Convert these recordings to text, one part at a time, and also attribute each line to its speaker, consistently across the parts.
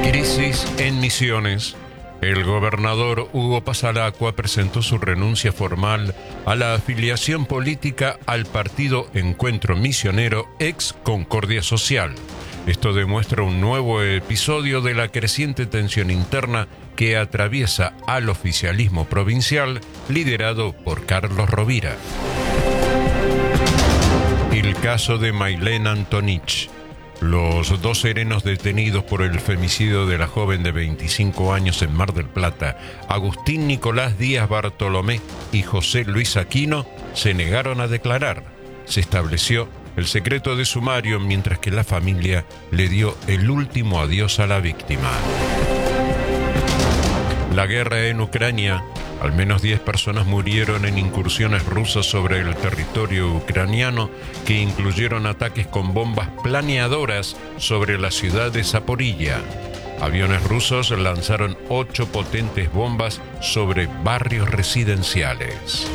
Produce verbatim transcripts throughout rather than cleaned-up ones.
Speaker 1: Crisis en Misiones. El gobernador Hugo Pasalacqua presentó su renuncia formal a la afiliación política al partido Encuentro Misionero ex Concordia Social. Esto demuestra un nuevo episodio de la creciente tensión interna que atraviesa al oficialismo provincial liderado por Carlos Rovira. El caso de Maylén Antonich. Los dos serenos detenidos por el femicidio de la joven de veinticinco años en Mar del Plata, Agustín Nicolás Díaz Bartolomé y José Luis Aquino, se negaron a declarar. Se estableció el secreto de sumario mientras que la familia le dio el último adiós a la víctima. La guerra en Ucrania. Al menos diez personas murieron en incursiones rusas sobre el territorio ucraniano que incluyeron ataques con bombas planeadoras sobre la ciudad de Zaporilla. Aviones rusos lanzaron ocho potentes bombas sobre barrios residenciales.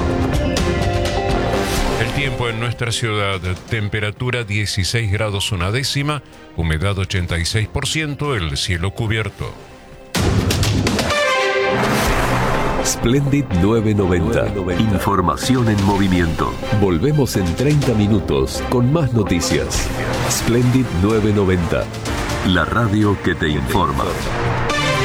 Speaker 1: El tiempo en nuestra ciudad: temperatura dieciséis grados una décima, humedad ochenta y seis por ciento, el cielo cubierto.
Speaker 2: Splendid novecientos noventa. Información en movimiento. Volvemos en treinta minutos con más noticias. Splendid novecientos noventa. La radio que te informa.